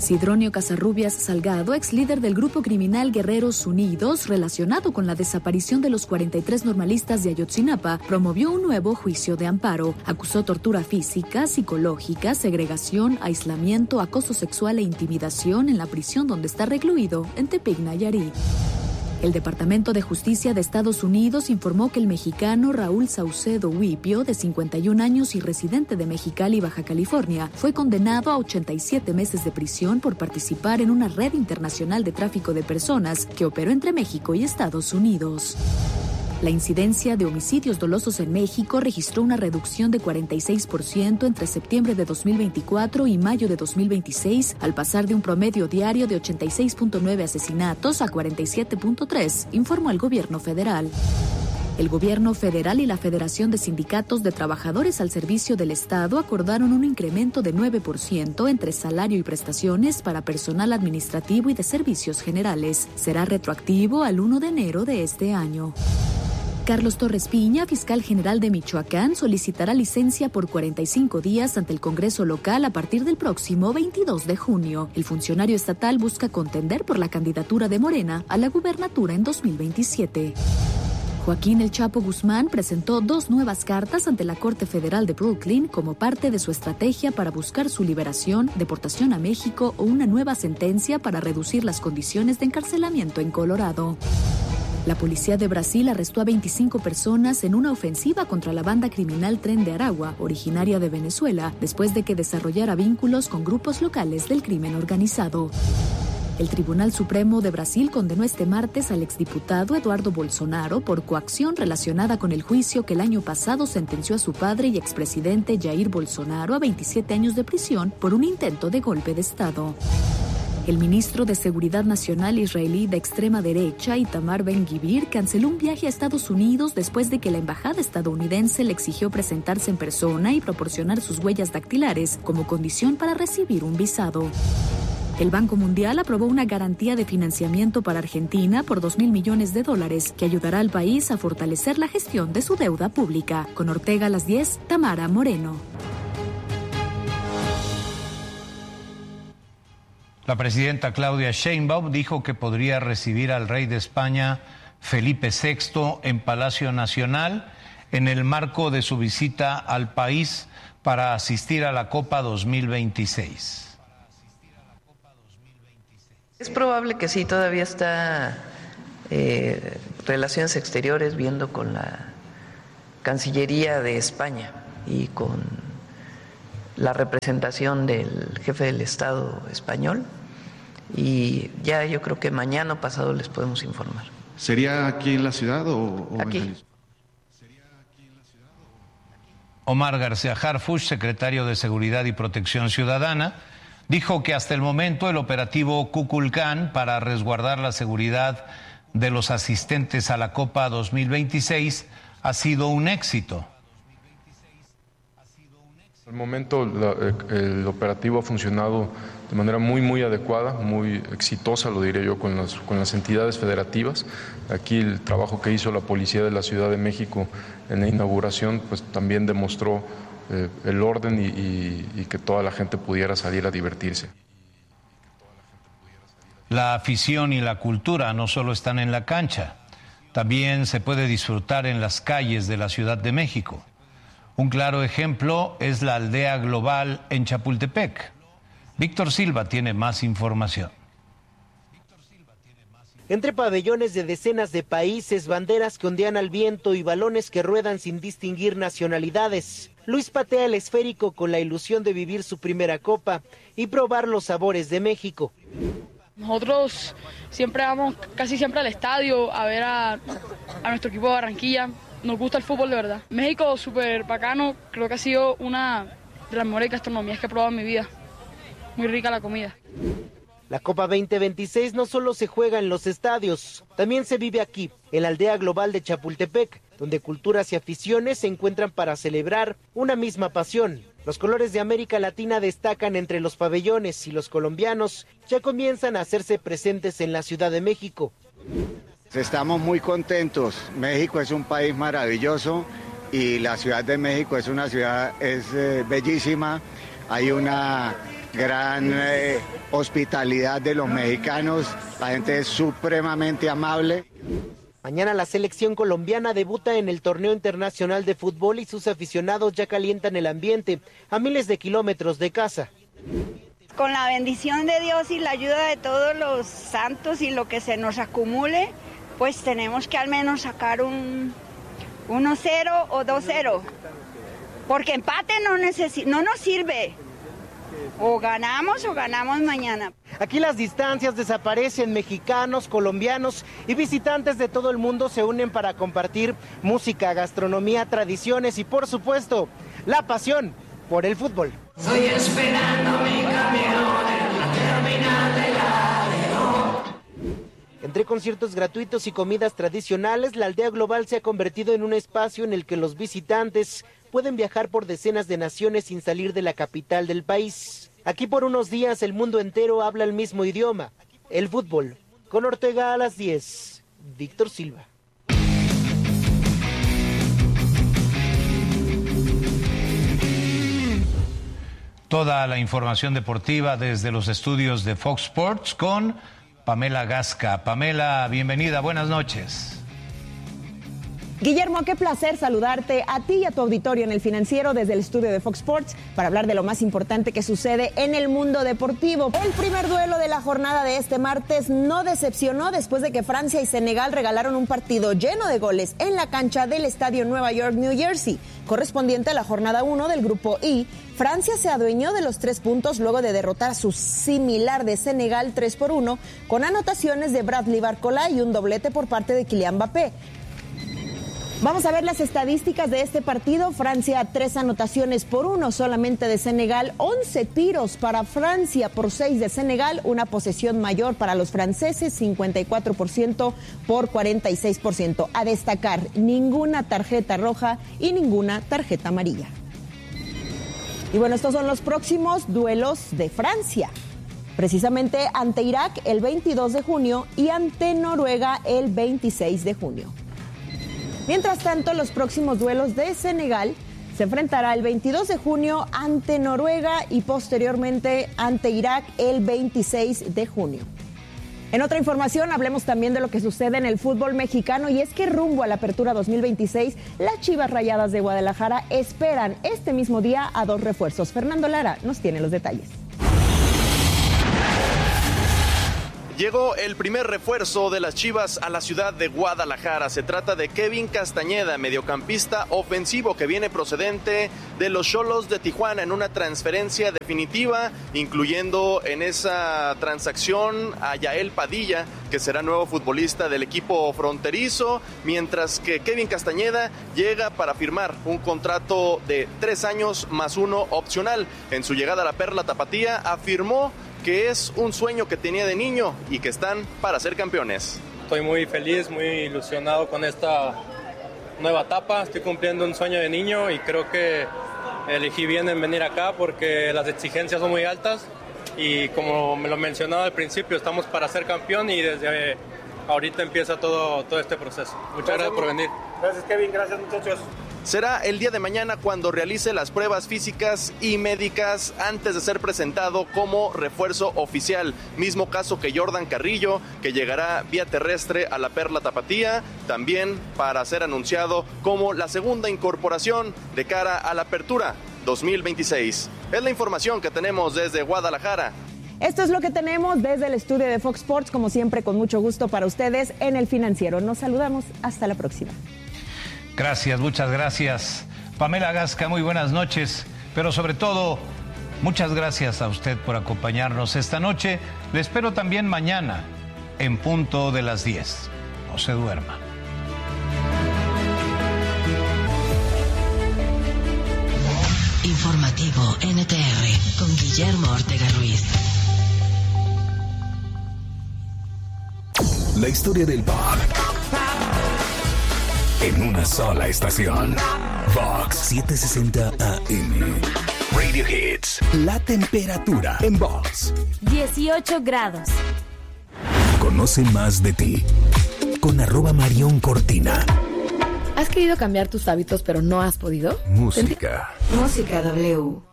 Sidronio Casarrubias Salgado, ex líder del grupo criminal Guerreros Unidos, relacionado con la desaparición de los 43 normalistas de Ayotzinapa, promovió un nuevo juicio de amparo. Acusó tortura física, psicológica, segregación, aislamiento, acoso sexual e intimidación en la prisión donde está recluido, en Tepic, Nayarit. El Departamento de Justicia de Estados Unidos informó que el mexicano Raúl Saucedo Huipio, de 51 años y residente de Mexicali, Baja California, fue condenado a 87 meses de prisión por participar en una red internacional de tráfico de personas que operó entre México y Estados Unidos. La incidencia de homicidios dolosos en México registró una reducción de 46% entre septiembre de 2024 y mayo de 2026, al pasar de un promedio diario de 86.9 asesinatos a 47.3, informó el gobierno federal. El gobierno federal y la Federación de Sindicatos de Trabajadores al Servicio del Estado acordaron un incremento de 9% entre salario y prestaciones para personal administrativo y de servicios generales. Será retroactivo al 1 de enero de este año. Carlos Torres Piña, fiscal general de Michoacán, solicitará licencia por 45 días ante el Congreso local a partir del próximo 22 de junio. El funcionario estatal busca contender por la candidatura de Morena a la gubernatura en 2027. Joaquín El Chapo Guzmán presentó 2 nuevas cartas ante la Corte Federal de Brooklyn como parte de su estrategia para buscar su liberación, deportación a México o una nueva sentencia para reducir las condiciones de encarcelamiento en Colorado. La policía de Brasil arrestó a 25 personas en una ofensiva contra la banda criminal Tren de Aragua, originaria de Venezuela, después de que desarrollara vínculos con grupos locales del crimen organizado. El Tribunal Supremo de Brasil condenó este martes al exdiputado Eduardo Bolsonaro por coacción relacionada con el juicio que el año pasado sentenció a su padre y expresidente Jair Bolsonaro a 27 años de prisión por un intento de golpe de Estado. El ministro de Seguridad Nacional israelí de extrema derecha, Itamar Ben-Gvir, canceló un viaje a Estados Unidos después de que la embajada estadounidense le exigió presentarse en persona y proporcionar sus huellas dactilares como condición para recibir un visado. El Banco Mundial aprobó una garantía de financiamiento para Argentina por $2.000 millones que ayudará al país a fortalecer la gestión de su deuda pública. Con Ortega a las 10, Tamara Moreno. La presidenta Claudia Sheinbaum dijo que podría recibir al rey de España, Felipe VI, en Palacio Nacional en el marco de su visita al país para asistir a la Copa 2026. Es probable que sí, todavía está Relaciones Exteriores viendo con la Cancillería de España y con la representación del jefe del Estado español, y ya yo creo que mañana o pasado les podemos informar. ¿Sería aquí en la ciudad o aquí? En Jalisco? Omar García Harfuch, secretario de Seguridad y Protección Ciudadana, dijo que hasta el momento el operativo Kukulcán para resguardar la seguridad de los asistentes a la Copa 2026 ha sido un éxito. Al momento el operativo ha funcionado de manera muy adecuada, muy exitosa, lo diré yo, con las entidades federativas. Aquí el trabajo que hizo la Policía de la Ciudad de México en la inauguración pues también demostró el orden y que toda la gente pudiera salir a divertirse. La afición y la cultura no solo están en la cancha, también se puede disfrutar en las calles de la Ciudad de México. Un claro ejemplo es la Aldea Global en Chapultepec. Víctor Silva tiene más información. Entre pabellones de decenas de países, banderas que ondean al viento y balones que ruedan sin distinguir nacionalidades, Luis patea el esférico con la ilusión de vivir su primera copa y probar los sabores de México. Nosotros siempre vamos casi siempre al estadio a ver a nuestro equipo de Barranquilla. Nos gusta el fútbol de verdad. México súper bacano, creo que ha sido una de las mejores gastronomías que he probado en mi vida. Muy rica la comida. La Copa 2026 no solo se juega en los estadios, también se vive aquí, en la Aldea Global de Chapultepec, donde culturas y aficiones se encuentran para celebrar una misma pasión. Los colores de América Latina destacan entre los pabellones y los colombianos ya comienzan a hacerse presentes en la Ciudad de México. Estamos muy contentos. México es un país maravilloso y la Ciudad de México es una ciudad bellísima. hay una gran hospitalidad de los mexicanos, la gente es supremamente amable. Mañana la selección colombiana debuta en el torneo internacional de fútbol y sus aficionados ya calientan el ambiente a miles de kilómetros de casa. Con la bendición de Dios y la ayuda de todos los santos y lo que se nos acumule, pues tenemos que al menos sacar un 1-0 o 2-0, porque empate no nos sirve. O ganamos mañana. Aquí las distancias desaparecen, mexicanos, colombianos y visitantes de todo el mundo se unen para compartir música, gastronomía, tradiciones y por supuesto, la pasión por el fútbol. Estoy esperando mi camión en la terminal de Laredo. Entre conciertos gratuitos y comidas tradicionales, la aldea global se ha convertido en un espacio en el que los visitantes pueden viajar por decenas de naciones sin salir de la capital del país. Aquí por unos días el mundo entero habla el mismo idioma, el fútbol. Con Ortega a las 10, Víctor Silva. Toda la información deportiva desde los estudios de Fox Sports con Pamela Gasca. Pamela, bienvenida, buenas noches. Guillermo, qué placer saludarte a ti y a tu auditorio en El Financiero desde el estudio de Fox Sports para hablar de lo más importante que sucede en el mundo deportivo. El primer duelo de la jornada de este martes no decepcionó después de que Francia y Senegal regalaron un partido lleno de goles en la cancha del estadio Nueva York, New Jersey. Correspondiente a la jornada 1 del grupo I, Francia se adueñó de los 3 puntos luego de derrotar a su similar de Senegal 3-1 con anotaciones de Bradley Barcola y un doblete por parte de Kylian Mbappé. Vamos a ver las estadísticas de este partido. Francia 3 anotaciones por 1 solamente de Senegal, 11 tiros para Francia por 6 de Senegal, una posesión mayor para los franceses, 54% por 46%. A destacar, ninguna tarjeta roja y ninguna tarjeta amarilla. Y bueno, estos son los próximos duelos de Francia. Precisamente ante Irak el 22 de junio y ante Noruega el 26 de junio. Mientras tanto, los próximos duelos de Senegal se enfrentará el 22 de junio ante Noruega y posteriormente ante Irak el 26 de junio. En otra información, hablemos también de lo que sucede en el fútbol mexicano y es que rumbo a la apertura 2026, las Chivas Rayadas de Guadalajara esperan este mismo día a 2 refuerzos. Fernando Lara nos tiene los detalles. Llegó el primer refuerzo de las Chivas a la ciudad de Guadalajara. Se trata de Kevin Castañeda, mediocampista ofensivo que viene procedente de los Xolos de Tijuana en una transferencia definitiva, incluyendo en esa transacción a Yael Padilla, que será nuevo futbolista del equipo fronterizo, mientras que Kevin Castañeda llega para firmar un contrato de 3 años más 1 opcional. En su llegada a la Perla Tapatía afirmó que es un sueño que tenía de niño y que están para ser campeones. Estoy muy feliz, muy ilusionado con esta nueva etapa. Estoy cumpliendo un sueño de niño y creo que elegí bien en venir acá porque las exigencias son muy altas y como me lo mencionaba al principio, estamos para ser campeón y desde ahorita empieza todo este proceso. Muchas gracias por venir. Gracias, Kevin. Gracias, muchachos. Será el día de mañana cuando realice las pruebas físicas y médicas antes de ser presentado como refuerzo oficial. Mismo caso que Jordan Carrillo, que llegará vía terrestre a la Perla Tapatía, también para ser anunciado como la segunda incorporación de cara a la apertura 2026. Es la información que tenemos desde Guadalajara. Esto es lo que tenemos desde el estudio de Fox Sports, como siempre con mucho gusto para ustedes en El Financiero. Nos saludamos, hasta la próxima. Gracias, muchas gracias. Pamela Gasca, muy buenas noches, pero sobre todo, muchas gracias a usted por acompañarnos esta noche. Le espero también mañana, en punto de las 10. No se duerma. Informativo NTR con Guillermo Ortega Ruiz. La historia del pop en una sola estación. Vox 760 AM. Radio Hits. La temperatura en Vox. 18 grados. Conoce más de ti con @MarionCortina. ¿Has querido cambiar tus hábitos pero no has podido? Música. Música W.